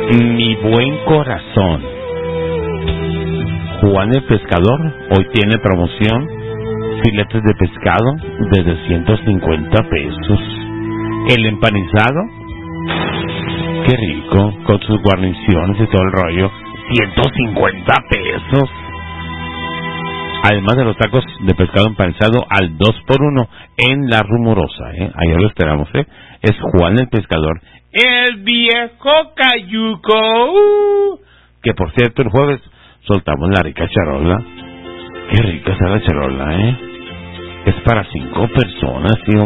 Mi buen corazón. Juan el Pescador hoy tiene promoción. Filetes de pescado de 250 pesos. El empanizado, qué rico, con sus guarniciones y todo el rollo, 150 pesos. Además de los tacos de pescado empanizado al 2x1 en La Rumorosa, Allá lo esperamos, Es Juan el Pescador, el viejo cayuco. Que por cierto, el jueves soltamos la rica charola. Qué rica está la charola, Es para 5 personas, tío.